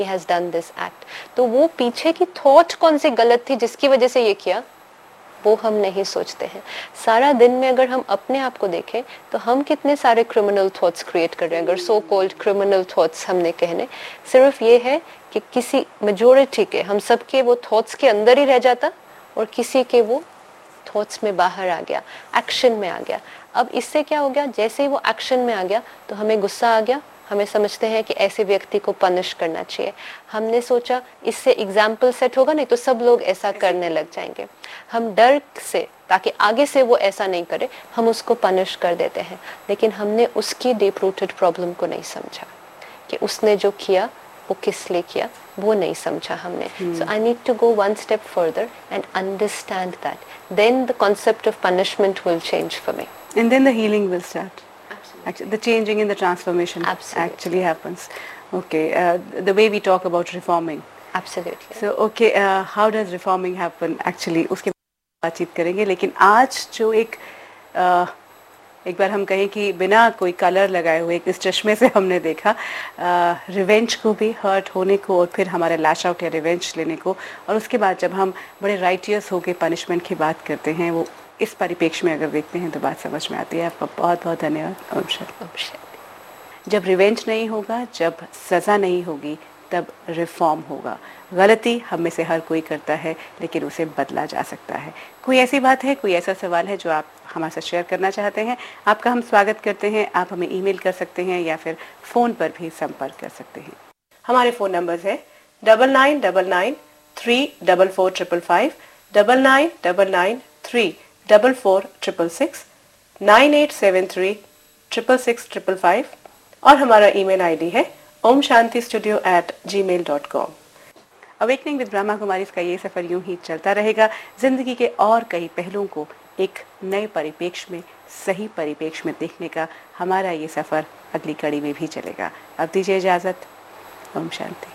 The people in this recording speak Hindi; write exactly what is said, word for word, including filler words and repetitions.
he has done this act. तो वो पीछे की थॉट कौन सी गलत थी जिसकी वजह से ये किया, वो हम नहीं सोचते हैं। सारा दिन में अगर हम अपने आप को देखें तो हम कितने सारे क्रिमिनल थॉट्स क्रिएट कर रहे हैं। अगर सो कॉल्ड क्रिमिनल थॉट्स हमने कहने, सिर्फ ये है कि किसी मेजोरिटी के, हम सबके वो थॉट्स के अंदर ही रह जाता और किसी के वो थॉट्स में बाहर आ गया, एक्शन में आ गया। अब इससे क्या हो गया, जैसे ही वो एक्शन में आ गया तो हमें गुस्सा आ गया, हमें समझते हैं कि ऐसे व्यक्ति को पनिश करना चाहिए। हमने सोचा इससे एग्जाम्पल सेट होगा, नहीं तो सब लोग ऐसा करने लग जाएंगे। हम डर से, ताकि आगे से वो ऐसा नहीं करे, हम उसको पनिश कर देते हैं। लेकिन हमने उसकी डीप रूटेड प्रॉब्लम को नहीं समझा कि उसने जो किया वो किस लिए किया, वो नहीं समझा हमने। सो I need to go one step further and understand that, then the concept of punishment will change for me, and then the healing will start. Actually, the changing and the transformation Absolutely. actually happens. Okay, uh, the way we talk about reforming. Absolutely. So, okay, uh, how does reforming happen? Actually, उसके बारे में बातचीत करेंगे, लेकिन आज जो एक uh, एक बार हम कहें कि बिना कोई कलर लगाए हुए एक इस चश्मे से हमने देखा रिवेंज uh, को भी, हर्ट होने को और फिर हमारे लैश आउट या रिवेंज लेने को, और उसके बाद जब हम बड़े राइटियस होकर पनिशमेंट की बात करते हैं, वो इस परिप्रेक्ष्य में अगर देखते हैं तो बात समझ में आती है. आपका बहुत बहुत धन्यवाद. ओम शांति. जब रिवेंज नहीं होगा, जब सज़ा नहीं होगी, तब रिफॉर्म होगा. गलती हम में से हर कोई करता है, लेकिन उसे बदला जा सकता है. कोई ऐसी बात है, कोई ऐसा सवाल है जो आप हमारे साथ शेयर करना चाहते हैं, आपका हम स्वागत करते हैं. आप हमें ईमेल कर सकते हैं या फिर फ़ोन पर भी संपर्क कर सकते हैं. हमारे फ़ोन नंबर्स है double nine double nine three double four triple five, double nine double nine three double four triple six, nine eight seven three triple six triple five, और हमारा ईमेल आईडी है Om Shanti studio eight ji mail dot com. Awakening with Brahma Kumari का ये सफ़र यूं ही चलता रहेगा. ज़िंदगी के और कई पहलुओं को एक नए परिप्रेक्ष्य में, सही परिप्रेक्ष्य में देखने का हमारा ये सफ़र अगली कड़ी में भी चलेगा. अब दीजिए इजाज़त. ओम शांति.